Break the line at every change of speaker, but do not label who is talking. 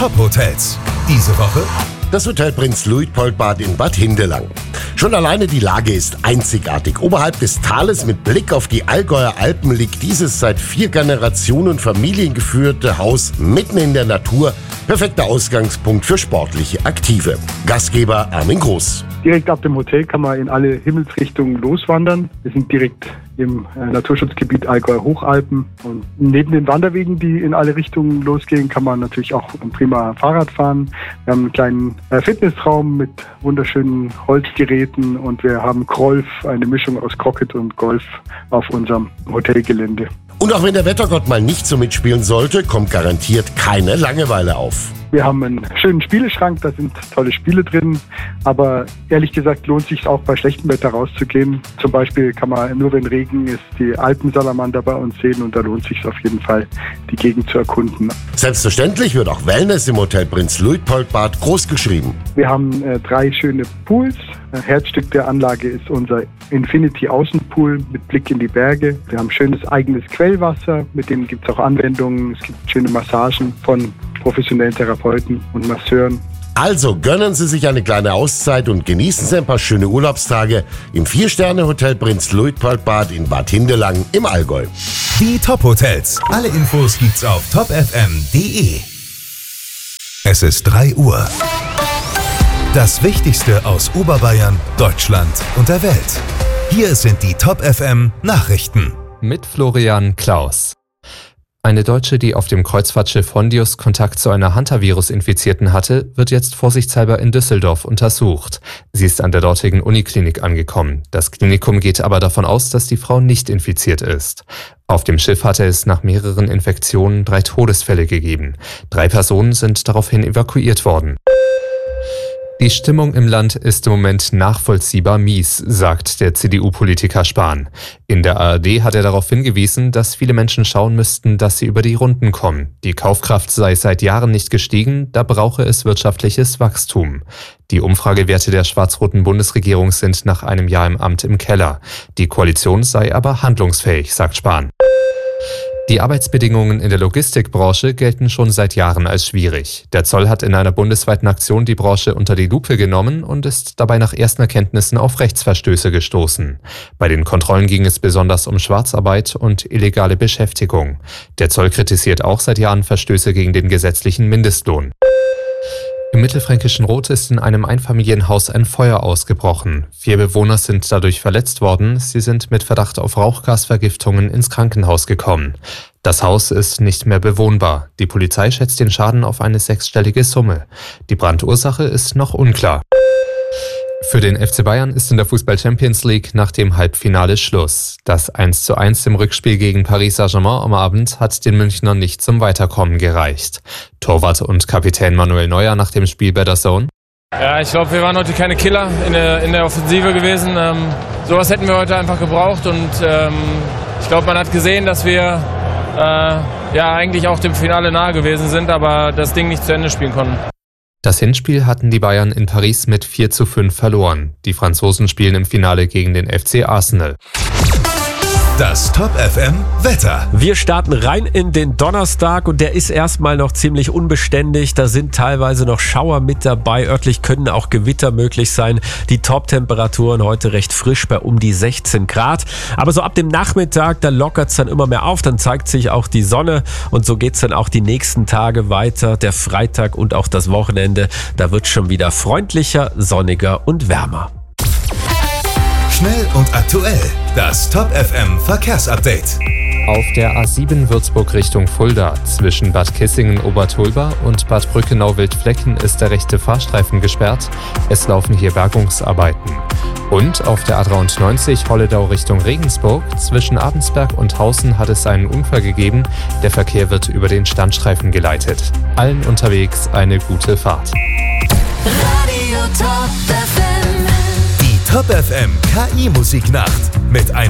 Top-Hotels. Diese Woche
das Hotel Prinz Luitpoldbad in Bad Hindelang. Schon alleine die Lage ist einzigartig. Oberhalb des Tales mit Blick auf die Allgäuer Alpen liegt dieses seit 4 Generationen familiengeführte Haus mitten in der Natur. Perfekter Ausgangspunkt für sportliche Aktive. Gastgeber Armin Groß.
Direkt ab dem Hotel kann man in alle Himmelsrichtungen loswandern. Wir sind direkt im Naturschutzgebiet Allgäuer Hochalpen. Und neben den Wanderwegen, die in alle Richtungen losgehen, kann man natürlich auch prima Fahrrad fahren. Wir haben einen kleinen Fitnessraum mit wunderschönen Holzgeräten und wir haben Golf, eine Mischung aus Croquet und Golf auf unserem Hotelgelände.
Und auch wenn der Wettergott mal nicht so mitspielen sollte, kommt garantiert keine Langeweile auf.
Wir haben einen schönen Spieleschrank, da sind tolle Spiele drin, aber ehrlich gesagt lohnt es sich auch bei schlechtem Wetter rauszugehen. Zum Beispiel kann man nur wenn Regen ist die Alpensalamander bei uns sehen und da lohnt es sich auf jeden Fall, die Gegend zu erkunden.
Selbstverständlich wird auch Wellness im Hotel Prinz Luitpoldbad groß geschrieben.
Wir haben 3 schöne Pools. Herzstück der Anlage ist unser Infinity Außenpool mit Blick in die Berge. Wir haben schönes eigenes Quellwasser, mit dem gibt es auch Anwendungen. Es gibt schöne Massagen von professionellen Therapeuten und Masseuren.
Also gönnen Sie sich eine kleine Auszeit und genießen Sie ein paar schöne Urlaubstage im 4-Sterne-Hotel Prinz Luitpoldbad in Bad Hindelang im Allgäu.
Die Top-Hotels. Alle Infos gibt's auf topfm.de. Es ist 3 Uhr. Das Wichtigste aus Oberbayern, Deutschland und der Welt. Hier sind die Top-FM Nachrichten.
Mit Florian Klaus. Eine Deutsche, die auf dem Kreuzfahrtschiff Hondius Kontakt zu einer Hantavirus-Infizierten hatte, wird jetzt vorsichtshalber in Düsseldorf untersucht. Sie ist an der dortigen Uniklinik angekommen. Das Klinikum geht aber davon aus, dass die Frau nicht infiziert ist. Auf dem Schiff hatte es nach mehreren Infektionen 3 Todesfälle gegeben. 3 Personen sind daraufhin evakuiert worden. Die Stimmung im Land ist im Moment nachvollziehbar mies, sagt der CDU-Politiker Spahn. In der ARD hat er darauf hingewiesen, dass viele Menschen schauen müssten, dass sie über die Runden kommen. Die Kaufkraft sei seit Jahren nicht gestiegen, da brauche es wirtschaftliches Wachstum. Die Umfragewerte der schwarz-roten Bundesregierung sind nach einem Jahr im Amt im Keller. Die Koalition sei aber handlungsfähig, sagt Spahn. Die Arbeitsbedingungen in der Logistikbranche gelten schon seit Jahren als schwierig. Der Zoll hat in einer bundesweiten Aktion die Branche unter die Lupe genommen und ist dabei nach ersten Erkenntnissen auf Rechtsverstöße gestoßen. Bei den Kontrollen ging es besonders um Schwarzarbeit und illegale Beschäftigung. Der Zoll kritisiert auch seit Jahren Verstöße gegen den gesetzlichen Mindestlohn. Im mittelfränkischen Roth ist in einem Einfamilienhaus ein Feuer ausgebrochen. 4 Bewohner sind dadurch verletzt worden. Sie sind mit Verdacht auf Rauchgasvergiftungen ins Krankenhaus gekommen. Das Haus ist nicht mehr bewohnbar. Die Polizei schätzt den Schaden auf eine 6-stellige Summe. Die Brandursache ist noch unklar. Für den FC Bayern ist in der Fußball-Champions League nach dem Halbfinale Schluss. Das 1:1 im Rückspiel gegen Paris Saint-Germain am Abend hat den Münchnern nicht zum Weiterkommen gereicht. Torwart und Kapitän Manuel Neuer nach dem Spiel bei DAZN.
Ja, ich glaube, wir waren heute keine Killer in der Offensive gewesen. Sowas hätten wir heute einfach gebraucht und ich glaube, man hat gesehen, dass wir eigentlich auch dem Finale nahe gewesen sind, aber das Ding nicht zu Ende spielen konnten.
Das Hinspiel hatten die Bayern in Paris mit 4:5 verloren. Die Franzosen spielen im Finale gegen den FC Arsenal.
Das Top-FM Wetter.
Wir starten rein in den Donnerstag und der ist erstmal noch ziemlich unbeständig. Da sind teilweise noch Schauer mit dabei. Örtlich können auch Gewitter möglich sein. Die Top-Temperaturen heute recht frisch bei um die 16 Grad. Aber so ab dem Nachmittag, da lockert es dann immer mehr auf. Dann zeigt sich auch die Sonne und so geht es dann auch die nächsten Tage weiter. Der Freitag und auch das Wochenende, da wird es schon wieder freundlicher, sonniger und wärmer.
Schnell und aktuell. Das Top-FM Verkehrsupdate.
Auf der A7 Würzburg Richtung Fulda zwischen Bad Kissingen-Obertulba und Bad Brückenau-Wildflecken ist der rechte Fahrstreifen gesperrt. Es laufen hier Bergungsarbeiten. Und auf der A93 Holledau Richtung Regensburg zwischen Abensberg und Hausen hat es einen Unfall gegeben. Der Verkehr wird über den Standstreifen geleitet. Allen unterwegs eine gute Fahrt.
Die Top-FM KI-Musiknacht mit einer